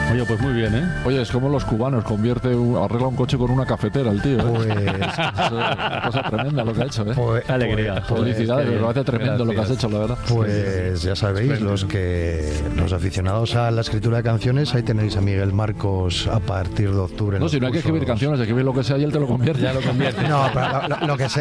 Oye, pues muy bien, ¿eh? Oye, es como los cubanos, arregla un coche con una cafetera el tío, ¿eh? Pues... es una cosa tremenda lo que ha hecho, ¿eh? Qué alegría. Felicidades, me parece tremendo lo que has hecho, la verdad. Pues ya sabéis, los aficionados a la escritura de canciones, ahí tenéis a Miguel Marcos a partir de octubre. No, si no hay que escribir canciones, escribir lo que sea y él te lo convierte. Ya lo convierte. No, pero lo que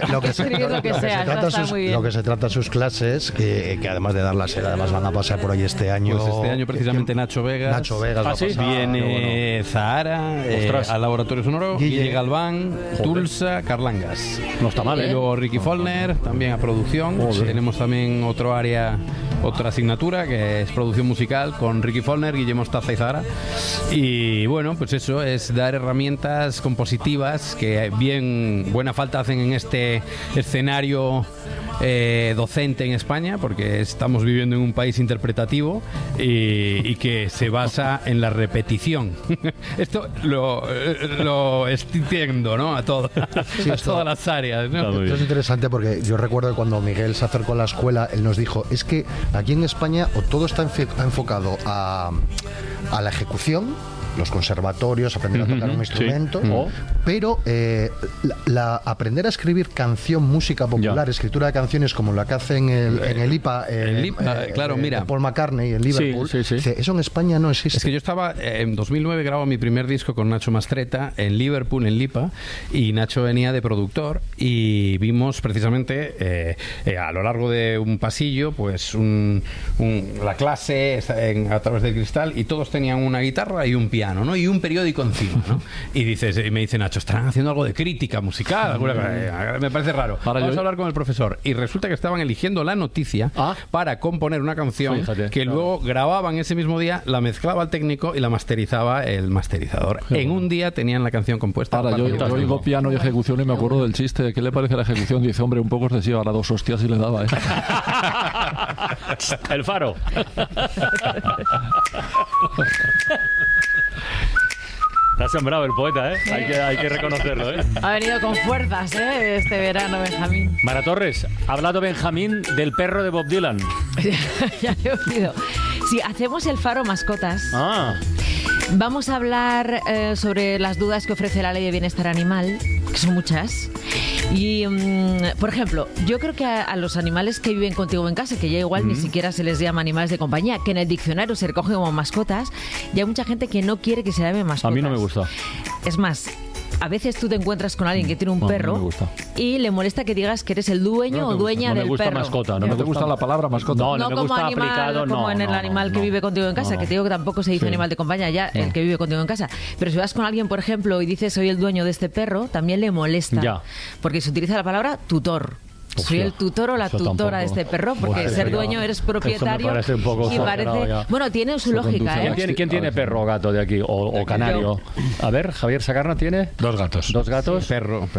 se trata sus clases, que además de darlas, además van a pasar por ahí este año. Pues este año precisamente Nacho Vegas. ¿Ah, sí? Viene Zahara, al Laboratorio Sonoro, Guille Galván, Tulsa, Carlangas. No está mal, ¿eh? Y luego Ricky Follner, también a producción. Tenemos también otra asignatura que es producción musical con Ricky Follner, Guillermo Mostaza y Zahara. Y bueno, pues eso es dar herramientas compositivas que buena falta hacen en este escenario docente en España, porque estamos viviendo en un país interpretativo y que se basa en la repetición. Esto lo extiendo, ¿no? A todas las áreas, ¿no? Esto es interesante porque yo recuerdo que cuando Miguel se acercó a la escuela, él nos dijo, es que aquí en España o todo está enfocado a la ejecución, los conservatorios, aprender a tocar un instrumento, pero aprender a escribir música popular, escritura de canciones como la que hace en el IPA, claro, mira, Paul McCartney en Liverpool, sí. eso en España no existe. Es que yo estaba, en 2009 grabo mi primer disco con Nacho Mastretta en Liverpool, en Lipa, y Nacho venía de productor y vimos precisamente a lo largo de un pasillo, pues la clase a través del cristal, y todos tenían una guitarra y un piano, ¿no? Y un periódico encima, ¿no? Y me dice Nacho, ¿estarán haciendo algo de crítica musical? Me parece raro. Vamos a hablar con el profesor. Y resulta que estaban eligiendo la noticia para componer una canción luego grababan ese mismo día, la mezclaba el técnico y la masterizaba el masterizador. En un día tenían la canción compuesta. Ahora, yo oigo piano y ejecución y me acuerdo del chiste. ¿Qué le parece la ejecución? Dice, hombre, un poco excesiva, ahora 2 hostias y le daba, ¿eh? El Faro. Te has sembrado el poeta, ¿eh? Hay que reconocerlo, ¿eh? Ha venido con fuerzas, ¿eh? Este verano, Benjamín. Mara Torres, ha hablado Benjamín del perro de Bob Dylan. Ya he oído. Sí, hacemos el Faro Mascotas. Vamos a hablar sobre las dudas que ofrece la Ley de Bienestar Animal, que son muchas. Y, por ejemplo, yo creo que a los animales que viven contigo en casa, que ya igual ni siquiera se les llama animales de compañía, que en el diccionario se recogen como mascotas, y hay mucha gente que no quiere que se llame mascotas. A mí no me gusta. Es más, a veces tú te encuentras con alguien que tiene un perro y le molesta que digas que eres el dueño o dueña del perro. Mascota, no me gusta la palabra mascota. No me gusta animal, aplicado, como en el animal que vive contigo en casa, que te digo que tampoco se dice animal de compañía, ya el que vive contigo en casa. Pero si vas con alguien, por ejemplo, y dices soy el dueño de este perro, también le molesta. Porque se utiliza la palabra tutor. Soy el tutor o la tutora de este perro, porque ser dueño eres propietario. Parece un poco y parece. Bueno, tiene su lógica, ¿eh? ¿Quién tiene perro o gato de aquí? O canario. A ver, Javier Sagarna tiene 2 gatos. 2 gatos. Perro.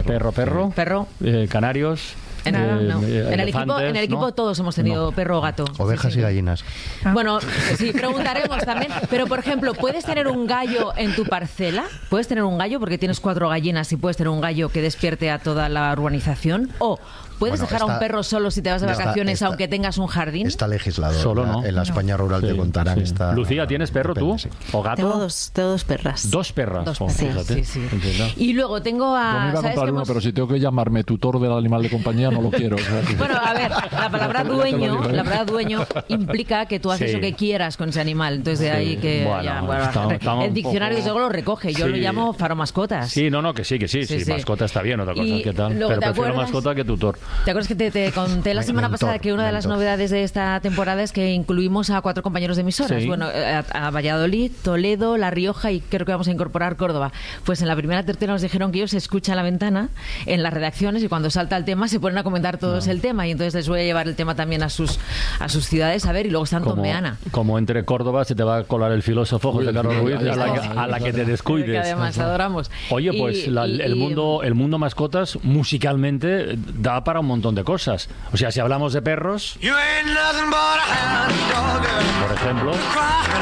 Canarios. En el equipo todos hemos tenido perro o gato. Ovejas y gallinas. Bueno, sí, preguntaremos también. Pero, por ejemplo, ¿puedes tener un gallo en tu parcela? ¿Puedes tener un gallo porque tienes 4 gallinas y puedes tener un gallo que despierte a toda la urbanización? ¿O puedes dejar a un perro solo si te vas de vacaciones aunque tengas un jardín? Está legislado. Solo no. En la España rural te contarán. Lucía, ¿tienes perro tú? ¿O gato? Tengo dos perras. 2 perras. Fíjate. Sí. Y luego tengo a... Yo me iba a comprar uno, pero si tengo que llamarme tutor del animal de compañía, no lo quiero. Bueno, a ver, la palabra dueño implica que tú haces lo que quieras con ese animal. Entonces de ahí que el diccionario desde luego lo recoge. Yo lo llamo Faro Mascotas. Sí, que sí. Mascota está bien, otra cosa que tal. Pero prefiero mascota que tutor. ¿Te acuerdas que te conté la semana pasada que una de las novedades de esta temporada es que incluimos a 4 compañeros de emisoras? Bueno, a Valladolid, Toledo, La Rioja y creo que vamos a incorporar Córdoba. Pues en la primera tertulia nos dijeron que ellos se escuchan la ventana en las redacciones y cuando salta el tema se ponen a comentar todos el tema, y entonces les voy a llevar el tema también a sus ciudades a ver, y luego están Tombeana. Como entre Córdoba se te va a colar el filósofo José Carlos Ruiz a la que te descuides. Que además adoramos. Oye, pues el mundo mascotas musicalmente da para un montón de cosas. O sea, si hablamos de perros, por ejemplo,